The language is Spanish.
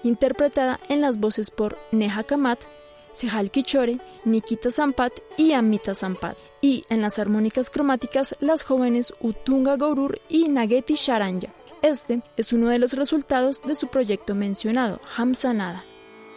interpretada en las voces por Neha Kamat, Sehal Kichore, Nikita Sampat y Amita Sampat, y en las armónicas cromáticas las jóvenes Utunga Gaurur y Nageti Sharanya. Este es uno de los resultados de su proyecto mencionado, Hamsanada.